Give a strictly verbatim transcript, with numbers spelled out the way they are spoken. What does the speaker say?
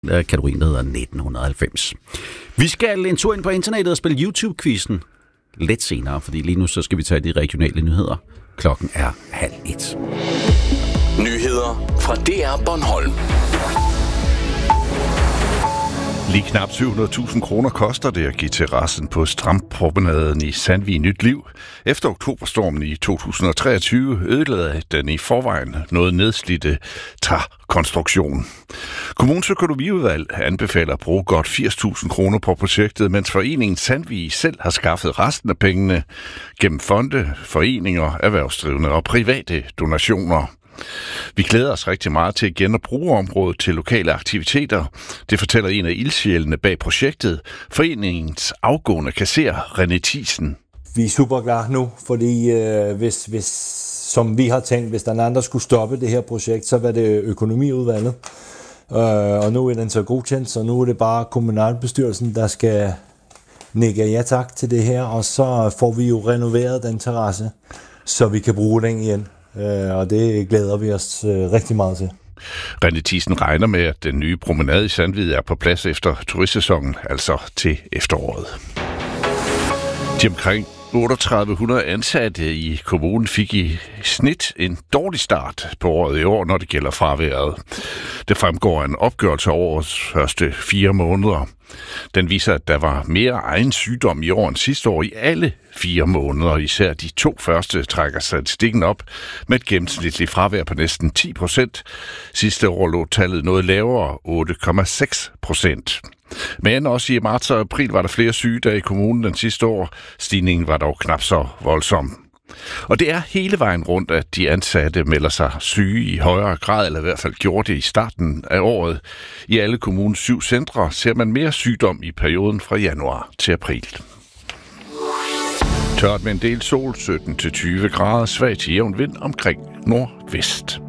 kategorien, der hedder nitten halvfems. Vi skal en tur ind på internettet og spille YouTube-quizzen lidt senere, fordi lige nu så skal vi tage de regionale nyheder. Klokken er halv et. Nyheder fra D R Bornholm. Lige knap syv hundrede tusind kroner koster det at give terrassen på strandpromenaden i Sandvig nyt liv. Efter oktoberstormen i to tusind og treogtyve ødelagde den i forvejen noget nedslidte trækonstruktion. Kommunens økonomiudvalg anbefaler at bruge godt firs tusind kroner på projektet, mens foreningen Sandvig selv har skaffet resten af pengene gennem fonde, foreninger, erhvervsdrivende og private donationer. Vi glæder os rigtig meget til igen at bruge området til lokale aktiviteter. Det fortæller en af ildsjælene bag projektet, foreningens afgående kasserer René Thiesen. Vi er super glade nu, fordi øh, hvis, hvis, som vi har tænkt, hvis der andre skulle stoppe det her projekt, så var det økonomiudvalget. Øh, og nu er den så godkendt, så nu er det bare kommunalbestyrelsen, der skal nikke ja tak til det her, og så får vi jo renoveret den terrasse, så vi kan bruge den igen. Uh, og det glæder vi os uh, rigtig meget til. René Thiesen regner med, at den nye promenade i Sandvig er på plads efter turistsæsonen, altså til efteråret. De omkring otteogtredive hundrede ansatte i kommunen fik i snit en dårlig start på året i år, når det gælder fraværet. Det fremgår af en opgørelse over årets første fire måneder. Den viser, at der var mere egen sygdom i år end sidste år i alle fire måneder. Især de to første trækker statistikken op med et gennemsnitligt fravær på næsten ti procent. Sidste år lå tallet noget lavere, otte komma seks procent. Men også i marts og april var der flere sygedage i kommunen end sidste år. Stigningen var dog knap så voldsom. Og det er hele vejen rundt, at de ansatte melder sig syge i højere grad, eller i hvert fald gjorde det i starten af året. I alle kommunens syv centre ser man mere sygdom i perioden fra januar til april. Tørt med en del sol, sytten til tyve grader, svag til jævn vind omkring nordvest.